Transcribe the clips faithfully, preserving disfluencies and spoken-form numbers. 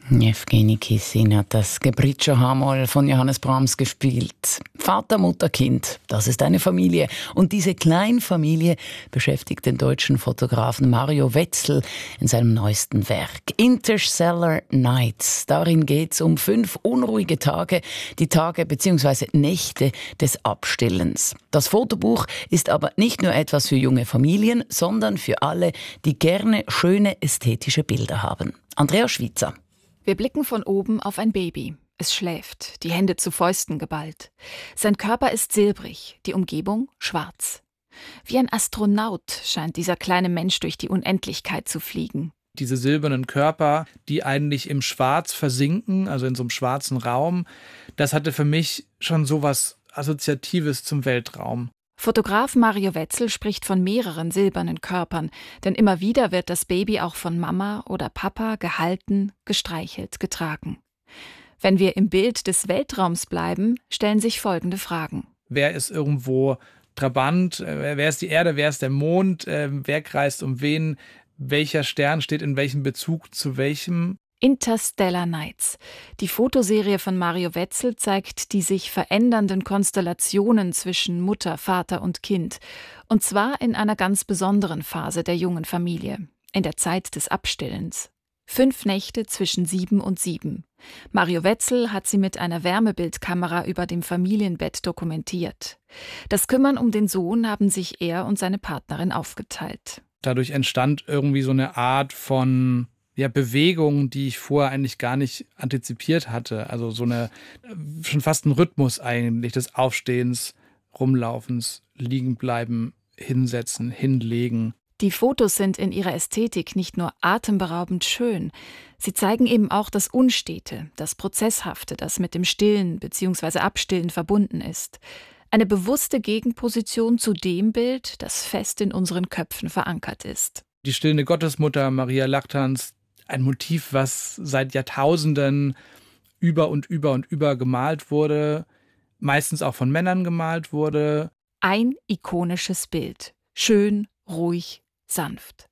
Jewgeni Kissin hat das Gebritscher H-Moll von Johannes Brahms gespielt. Vater, Mutter, Kind, das ist eine Familie. Und diese Kleinfamilie beschäftigt den deutschen Fotografen Mario Wetzel in seinem neuesten Werk Interstellar Nights. Darin geht es um fünf unruhige Tage, die Tage bzw. Nächte des Abstillens. Das Fotobuch ist aber nicht nur etwas für junge Familien, sondern für alle, die gerne schöne ästhetische Bilder haben. Andrea Schweizer. Wir blicken von oben auf ein Baby. Es schläft, die Hände zu Fäusten geballt. Sein Körper ist silbrig, die Umgebung schwarz. Wie ein Astronaut scheint dieser kleine Mensch durch die Unendlichkeit zu fliegen. Diese silbernen Körper, die eigentlich im Schwarz versinken, also in so einem schwarzen Raum, das hatte für mich schon so was Assoziatives zum Weltraum. Fotograf Mario Wetzel spricht von mehreren silbernen Körpern, denn immer wieder wird das Baby auch von Mama oder Papa gehalten, gestreichelt, getragen. Wenn wir im Bild des Weltraums bleiben, stellen sich folgende Fragen. Wer ist irgendwo Trabant? Wer ist die Erde? Wer ist der Mond? Wer kreist um wen? Welcher Stern steht in welchem Bezug zu welchem? Interstellar Nights. Die Fotoserie von Mario Wetzel zeigt die sich verändernden Konstellationen zwischen Mutter, Vater und Kind. Und zwar in einer ganz besonderen Phase der jungen Familie, in der Zeit des Abstillens. Fünf Nächte zwischen sieben und sieben. Mario Wetzel hat sie mit einer Wärmebildkamera über dem Familienbett dokumentiert. Das Kümmern um den Sohn haben sich er und seine Partnerin aufgeteilt. Dadurch entstand irgendwie so eine Art von ja, Bewegung, die ich vorher eigentlich gar nicht antizipiert hatte. Also so eine, schon fast ein Rhythmus eigentlich des Aufstehens, Rumlaufens, Liegenbleiben, Hinsetzen, Hinlegen. Die Fotos sind in ihrer Ästhetik nicht nur atemberaubend schön, sie zeigen eben auch das Unstete, das Prozesshafte, das mit dem Stillen bzw. Abstillen verbunden ist. Eine bewusste Gegenposition zu dem Bild, das fest in unseren Köpfen verankert ist. Die stillende Gottesmutter Maria Lachtanz, ein Motiv, was seit Jahrtausenden über und über und über gemalt wurde, meistens auch von Männern gemalt wurde. Ein ikonisches Bild, schön, ruhig, sanft.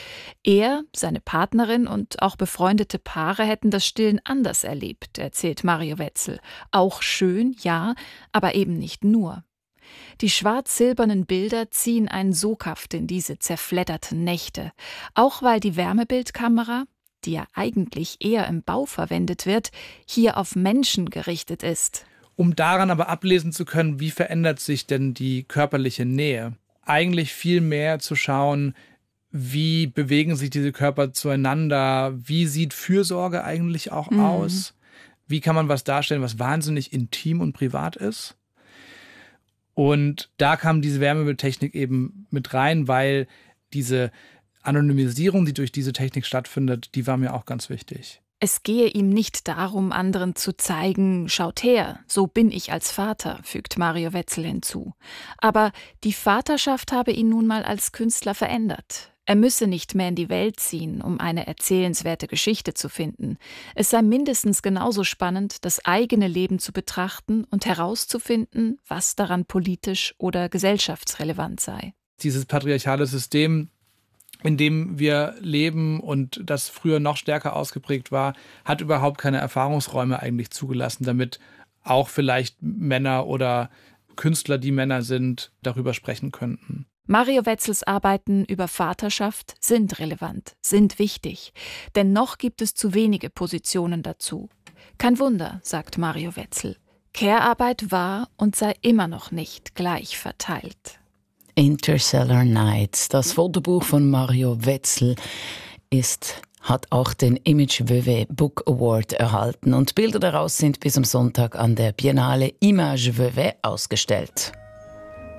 Er, seine Partnerin und auch befreundete Paare hätten das Stillen anders erlebt, erzählt Mario Wetzel. Auch schön, ja, aber eben nicht nur. Die schwarz-silbernen Bilder ziehen einen Soghaft in diese zerfledderten Nächte, auch weil die Wärmebildkamera, die ja eigentlich eher im Bau verwendet wird, hier auf Menschen gerichtet ist. Um daran aber ablesen zu können, wie verändert sich denn die körperliche Nähe? Eigentlich viel mehr zu schauen, wie bewegen sich diese Körper zueinander, wie sieht Fürsorge eigentlich auch mhm. aus, wie kann man was darstellen, was wahnsinnig intim und privat ist. Und da kam diese Wärmebildtechnik eben mit rein, weil diese Anonymisierung, die durch diese Technik stattfindet, die war mir auch ganz wichtig. Es gehe ihm nicht darum, anderen zu zeigen, schaut her, so bin ich als Vater, fügt Mario Wetzel hinzu. Aber die Vaterschaft habe ihn nun mal als Künstler verändert. Er müsse nicht mehr in die Welt ziehen, um eine erzählenswerte Geschichte zu finden. Es sei mindestens genauso spannend, das eigene Leben zu betrachten und herauszufinden, was daran politisch oder gesellschaftsrelevant sei. Dieses patriarchale System, in dem wir leben und das früher noch stärker ausgeprägt war, hat überhaupt keine Erfahrungsräume eigentlich zugelassen, damit auch vielleicht Männer oder Künstler, die Männer sind, darüber sprechen könnten. Mario Wetzels Arbeiten über Vaterschaft sind relevant, sind wichtig, denn noch gibt es zu wenige Positionen dazu. Kein Wunder, sagt Mario Wetzel. Care-Arbeit war und sei immer noch nicht gleich verteilt. Interstellar Nights, das Fotobuch von Mario Wetzel, ist, hat auch den Image Vevey Book Award erhalten und Bilder daraus sind bis am Sonntag an der Biennale Image Vevey ausgestellt.